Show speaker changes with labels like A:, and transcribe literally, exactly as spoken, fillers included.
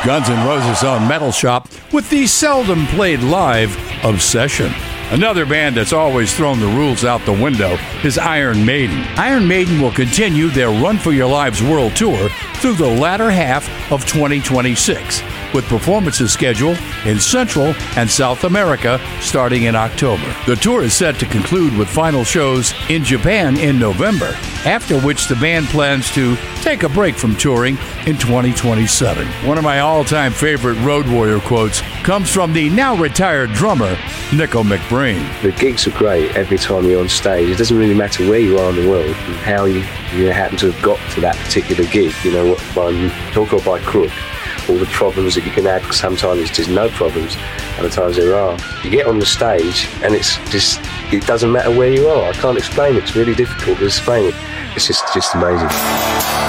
A: Guns N' Roses' own Metal Shop with the seldom played live Obsession. Another band that's always thrown the rules out the window is Iron Maiden. Iron Maiden will continue their Run for Your Lives World Tour through the latter half of twenty twenty-six, with performances scheduled in Central and South America starting in October. The tour is set to conclude with final shows in Japan in November, after which the band plans to take a break from touring in twenty twenty-seven. One of my all-time favorite Road Warrior quotes comes from the now-retired drummer, Nicko McBrain.
B: The gigs are great every time you're on stage. It doesn't really matter where you are in the world and how you, you happen to have got to that particular gig, you know, by hook or by crook. All the problems that you can have, sometimes there's no problems, other times there are. You get on the stage and it's just, it doesn't matter where you are. I can't explain it, it's really difficult to explain it. It's just, just amazing.